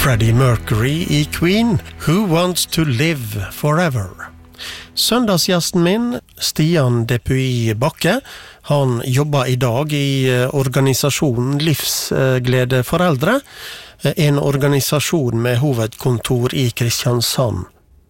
Freddie Mercury i Queen, Who Wants to Live Forever. Søndagsgjesten min, Stian Depuy Bakke, han jobber i dag i organisasjonen Livsglede Foreldre, en organisasjon med hovedkontor i Kristiansand.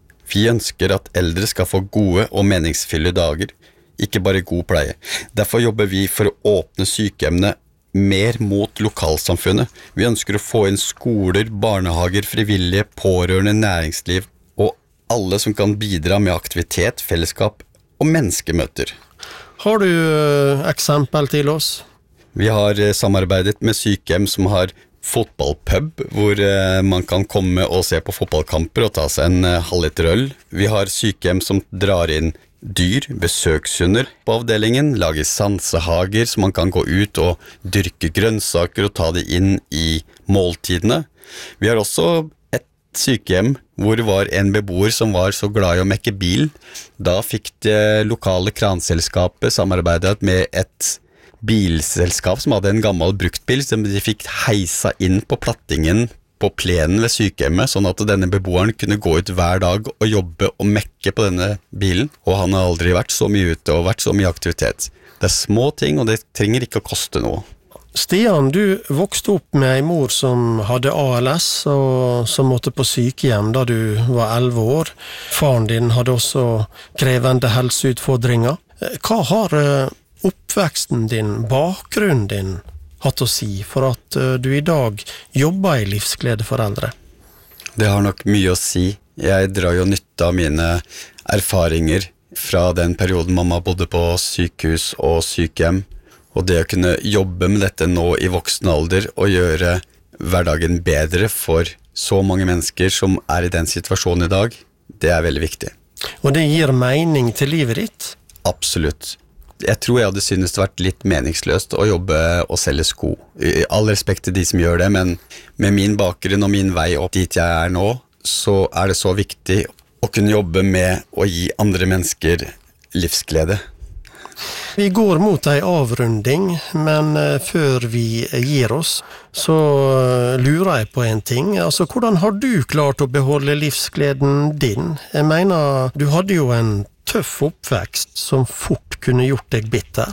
Vi ønsker at eldre skal få gode og meningsfylte dager, ikke bare god pleie. Derfor jobber vi for å åpne sykehjemmene mer mot lokalsamfunnet. Vi ønsker å få inn skoler, barnehager, frivillige, pårørende, næringsliv og alle som kan bidra med aktivitet, fellesskap og menneskemøter. Har du eksempel til oss? Vi har samarbeidet med sykehjem som har fotballpub, hvor man kan komme og se på fotballkamper og ta seg en halvliter øl. Vi har sykehjem som drar inn dyr, besøkshunder på avdelingen, lager sansehager så man kan gå ut og dyrke grønnsaker og ta det inn i måltidene. Vi har også et sykehjem hvor det var en beboer som var så glad i å mekke bil. Da fikk det lokale kranselskapet samarbeidet med et bilselskap som hadde en gammel bruktbil som de fikk heisa inn på plattingen på plenen ved sykehjemmet, sånn at denne beboeren kunne gå ut hver dag og jobbe og mekke på denne bilen, og han har aldri vært så mye ute og vært så mye aktivitet. Det små ting, og det trenger ikke å koste noe. Stian, du vokste opp med en mor som hadde ALS og som måtte på sykehjem da du var 11 år. Faren din hadde også krevende helseutfordringer. Hva har oppveksten din, bakgrunnen din, hatt å si for at du i dag jobber i Livsglede Foreldre? Det har nok mye å si. Jeg drar jo nytte av mine erfaringer fra den perioden mamma bodde på sykehus og sykehjem, og det å kunne jobbe med dette nå i voksen alder og gjøre hverdagen bedre for så mange mennesker som er i den situasjonen i dag, det er veldig viktig. Og det gir mening til livet ditt? Absolutt. Jeg tror jeg hadde synes det vært litt meningsløst å jobbe og selge sko. All respekt til de som gjør det, men med min bakgrunn og min vei opp dit jeg er nå, så er det så viktig å kunne jobbe med å gi andre mennesker livsglede. Vi går mot en avrunding, men før vi gir oss, så lurer jeg på en ting. Altså, hvordan har du klart å beholde livsgleden din? Jeg mener, du hadde jo en tøff oppvekst som fort kunne gjort deg bitter.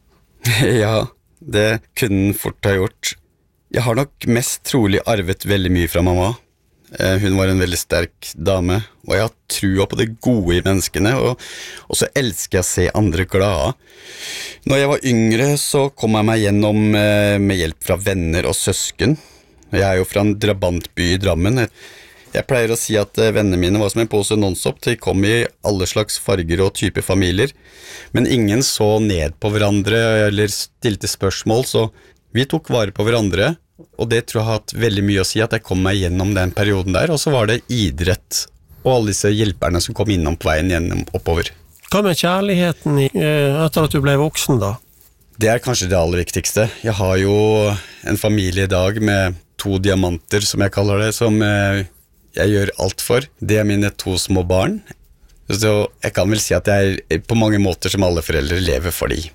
Ja, det kunne den fort ha gjort. Jeg har nok mest trolig arvet veldig mye fra mamma. Hun var en veldig sterk dame, og jeg har trua på det gode i menneskene, og så elsker jeg å se andre glade. Når jeg var yngre så kom jeg meg gjennom med hjelp fra venner og søsken. Jeg er jo fra en drabantby i Drammen. Jeg pleier å si at vennene mine var som en pose non-stop. De kom i alle slags farger og typer familier, men ingen så ned på hverandre eller stilte spørsmål, så vi tok vare på hverandre, og det tror jeg har hatt veldig mye å si at jeg kom meg gjennom den perioden der, og så var det idrett og alle disse hjelperne som kom innom på veien gjennom oppover. Hva med kjærligheten etter at du ble voksen da? Det er kanskje det aller viktigste. Jeg har jo en familie i dag med 2 diamanter, som jeg kaller det, som jeg gjør alt for. Det er mine 2 små barn. Så jeg kan vel si at jeg på mange måter som alle foreldre lever for de.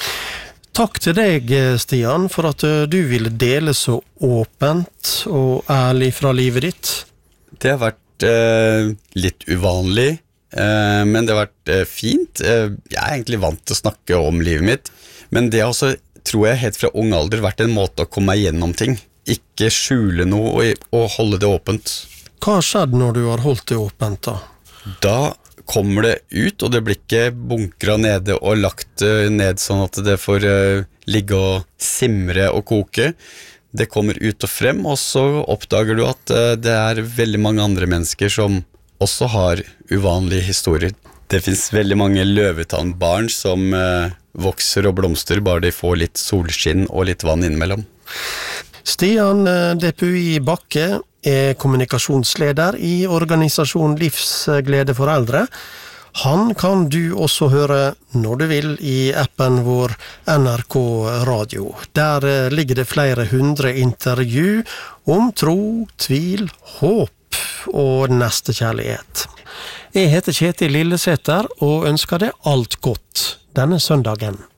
Takk til deg, Stian, for at du ville dele så åpent og ærlig fra livet ditt. Det har vært litt uvanlig, men det har vært fint. Jeg er egentlig vant til å snakke om livet mitt, men det har også, tror jeg, helt fra ung alder vært en måte å komme meg gjennom ting. Ikke skjule noe og holde det åpent. Hva har skjedd når du har holdt det åpent da? Da kommer det ut, og det blir ikke bunkret nede og lagt ned sånn at det får ligge og simre og koke. Det kommer ut og frem, og så oppdager du at det er veldig mange andre mennesker som også har uvanlige historier. Det finnes veldig mange løvetannbarn som vokser og blomster bare de får litt solskinn og litt vann innimellom. Stian Depuy Bakke er kommunikasjonsleder i organisasjonen Livsglede Foreldre. Han kan du også høre når du vil i appen vår NRK Radio. Der ligger det flere 100 intervju om tro, tvil, håp og nestekjærlighet. Jeg heter Kjetil Lillesæter og ønsker deg alt godt denne søndagen.